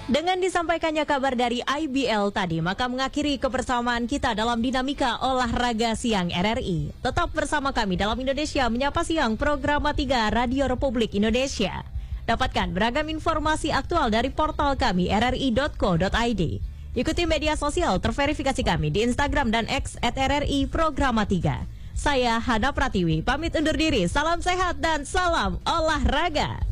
Dengan disampaikannya kabar dari IBL tadi, maka mengakhiri kebersamaan kita dalam dinamika olahraga siang RRI. Tetap bersama kami dalam Indonesia Menyapa Siang, program 3 Radio Republik Indonesia. Dapatkan beragam informasi aktual dari portal kami rri.co.id. Ikuti media sosial terverifikasi kami di Instagram dan X @RRI Programa 3. Saya Hana Pratiwi, pamit undur diri. Salam sehat dan salam olahraga.